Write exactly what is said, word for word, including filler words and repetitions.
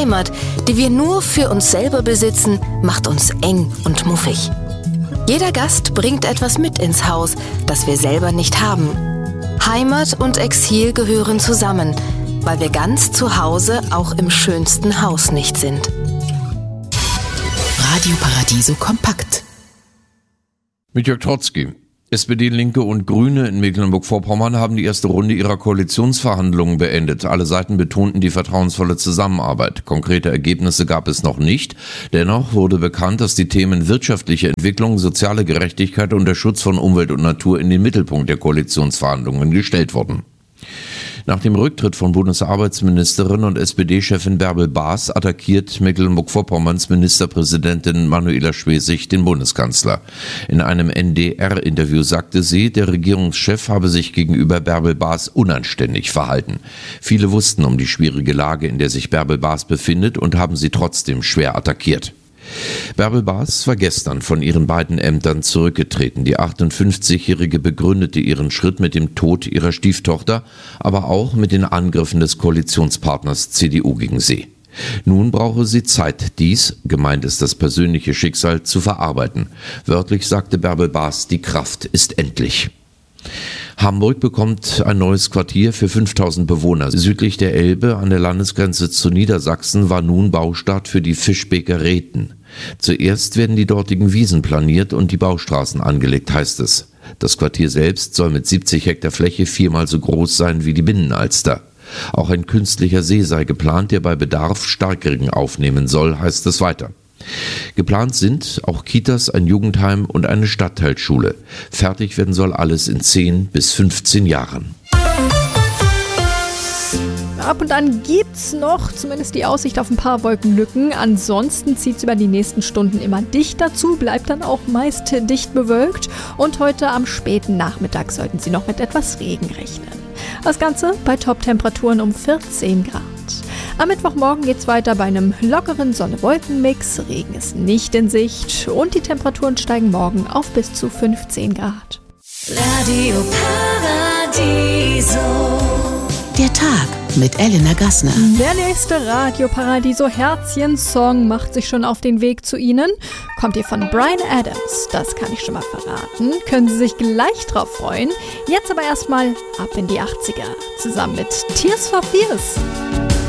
Heimat, die wir nur für uns selber besitzen, macht uns eng und muffig. Jeder Gast bringt etwas mit ins Haus, das wir selber nicht haben. Heimat und Exil gehören zusammen, weil wir ganz zu Hause auch im schönsten Haus nicht sind. Radio Paradiso kompakt. Mit Jörg Trotzki. S P D, Linke und Grüne in Mecklenburg-Vorpommern haben die erste Runde ihrer Koalitionsverhandlungen beendet. Alle Seiten betonten die vertrauensvolle Zusammenarbeit. Konkrete Ergebnisse gab es noch nicht. Dennoch wurde bekannt, dass die Themen wirtschaftliche Entwicklung, soziale Gerechtigkeit und der Schutz von Umwelt und Natur in den Mittelpunkt der Koalitionsverhandlungen gestellt wurden. Nach dem Rücktritt von Bundesarbeitsministerin und S P D-Chefin Bärbel Baas attackiert Mecklenburg-Vorpommerns Ministerpräsidentin Manuela Schwesig den Bundeskanzler. In einem N D R-Interview sagte sie, der Regierungschef habe sich gegenüber Bärbel Baas unanständig verhalten. Viele wussten um die schwierige Lage, in der sich Bärbel Baas befindet, und haben sie trotzdem schwer attackiert. Bärbel Baas war gestern von ihren beiden Ämtern zurückgetreten. Die achtundfünfzigjährige begründete ihren Schritt mit dem Tod ihrer Stieftochter, aber auch mit den Angriffen des Koalitionspartners C D U gegen sie. Nun brauche sie Zeit, dies, gemeint ist das persönliche Schicksal, zu verarbeiten. Wörtlich sagte Bärbel Baas, die Kraft ist endlich. Hamburg bekommt ein neues Quartier für fünftausend Bewohner. Südlich der Elbe an der Landesgrenze zu Niedersachsen war nun Baustart für die Fischbeker Reten. Zuerst werden die dortigen Wiesen planiert und die Baustraßen angelegt, heißt es. Das Quartier selbst soll mit siebzig Hektar Fläche viermal so groß sein wie die Binnenalster. Auch ein künstlicher See sei geplant, der bei Bedarf Starkregen aufnehmen soll, heißt es weiter. Geplant sind auch Kitas, ein Jugendheim und eine Stadtteilschule. Fertig werden soll alles in zehn bis fünfzehn Jahren. Ab und an gibt's noch zumindest die Aussicht auf ein paar Wolkenlücken. Ansonsten zieht's über die nächsten Stunden immer dichter zu, bleibt dann auch meist dicht bewölkt. Und heute am späten Nachmittag sollten Sie noch mit etwas Regen rechnen. Das Ganze bei Top-Temperaturen um vierzehn Grad. Am Mittwochmorgen geht's weiter bei einem lockeren Sonne-Wolken-Mix. Regen ist nicht in Sicht und die Temperaturen steigen morgen auf bis zu fünfzehn Grad. Radio Paradiso. Der Tag mit Elena Gassner. Der nächste Radio Paradiso Herzchen-Song macht sich schon auf den Weg zu Ihnen. Kommt ihr von Bryan Adams, das kann ich schon mal verraten. Können Sie sich gleich drauf freuen. Jetzt aber erstmal ab in die achtziger. Zusammen mit Tears for Fears.